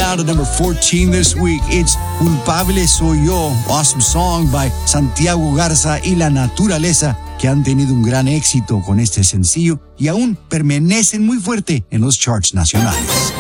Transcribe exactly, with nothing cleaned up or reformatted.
down to number fourteen this week. It's Culpable Soy Yo, awesome song by Santiago Garza y La Naturaleza, que han tenido un gran éxito con este sencillo y aún permanecen muy fuerte en los charts nacionales.